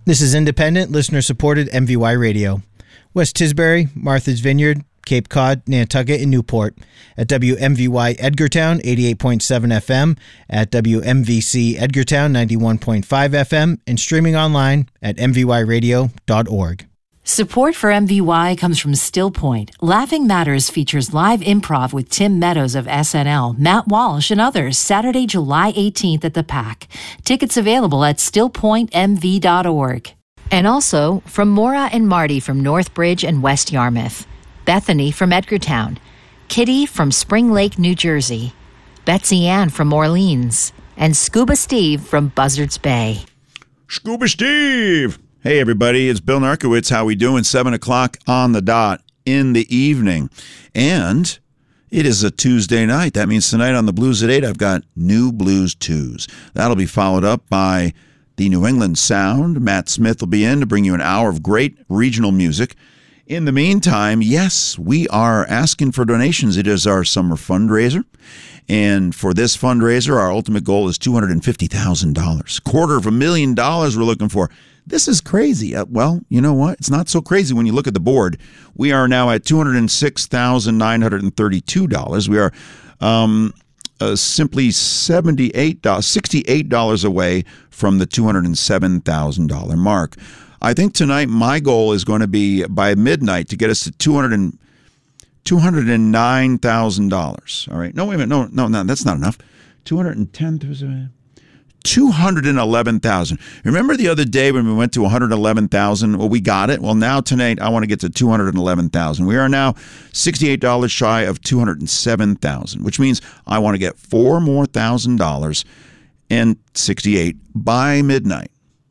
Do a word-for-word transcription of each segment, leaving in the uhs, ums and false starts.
This is independent, listener-supported M V Y Radio. West Tisbury, Martha's Vineyard, Cape Cod, Nantucket, and Newport. At W M V Y Edgartown, eighty-eight point seven F M. At W M V C Edgartown, ninety-one point five F M. And streaming online at m v y radio dot org. Support for M V Y comes from Still Point. Laughing Matters features live improv with Tim Meadows of S N L, Matt Walsh, and others Saturday, July eighteenth at the Pack. Tickets available at still point m v dot org. And also from Maura and Marty from Northbridge and West Yarmouth, Bethany from Edgartown, Kitty from Spring Lake, New Jersey, Betsy Ann from Orleans, and Scuba Steve from Buzzards Bay. Scuba Steve! Hey, everybody, it's Bill Narkowitz. How we doing? seven o'clock on the dot in the evening. And it is a Tuesday night. That means tonight on the Blues at eight, I've got New Blues twos. That'll be followed up by the New England Sound. Matt Smith will be in to bring you an hour of great regional music. In the meantime, yes, we are asking for donations. It is our summer fundraiser. And for this fundraiser, our ultimate goal is two hundred fifty thousand dollars. Quarter of a million dollars we're looking for. This is crazy. Uh, well, you know what? It's not so crazy when you look at the board. We are now at two hundred six thousand nine hundred thirty-two dollars. We are um, uh, simply seventy-eight dollars, sixty-eight dollars away from the two hundred seven thousand dollars mark. I think tonight my goal is going to be by midnight to get us to two hundred two hundred nine thousand dollars. All right. No, wait a minute. No, no, no, that's not enough. two hundred ten thousand. two hundred eleven thousand. Remember the other day when we went to one hundred eleven thousand? Well, we got it. Well, now tonight I want to get to two hundred eleven thousand. We are now sixty-eight dollars shy of two hundred seven thousand, which means I want to get four more thousand dollars and sixty-eight by midnight.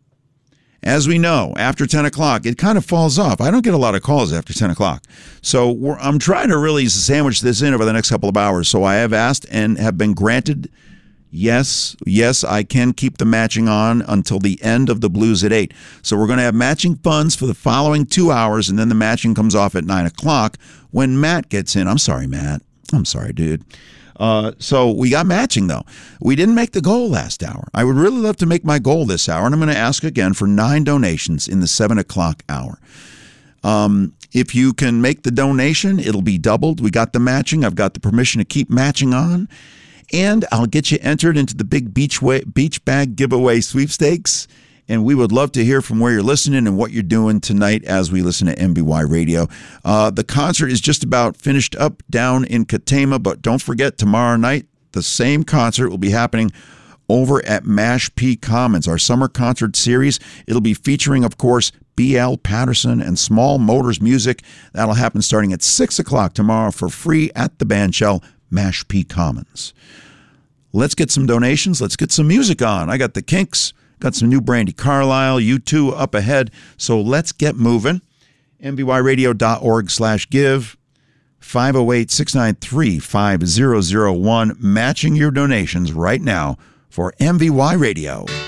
As we know, after ten o'clock, it kind of falls off. I don't get a lot of calls after ten o'clock. So we're, I'm trying to really sandwich this in over the next couple of hours. So I have asked and have been granted, yes, yes, I can keep the matching on until the end of the Blues at eight. So we're going to have matching funds for the following two hours, and then the matching comes off at nine o'clock when Matt gets in. I'm sorry, Matt. I'm sorry, dude. Uh, so we got matching, though. We didn't make the goal last hour. I would really love to make my goal this hour, and I'm going to ask again for nine donations in the seven o'clock hour. Um, if you can make the donation, it'll be doubled. We got the matching. I've got the permission to keep matching on, and I'll get you entered into the big beach, way, beach bag giveaway sweepstakes. And we would love to hear from where you're listening and what you're doing tonight as we listen to M B Y Radio. Uh, the concert is just about finished up down in Katama, but don't forget, tomorrow night, the same concert will be happening over at Mashpee Commons, our summer concert series. It'll be featuring, of course, B L Patterson and Small Motors Music. That'll happen starting at six o'clock tomorrow for free at the Bandshell, Mashpee Commons. Let's get some donations. Let's get some music on. I got the Kinks. Got some new Brandi Carlile, U two up ahead. So let's get moving. M V Y radio dot org slash give. five oh eight, six nine three, five oh oh one. Matching your donations right now for M V Y Radio.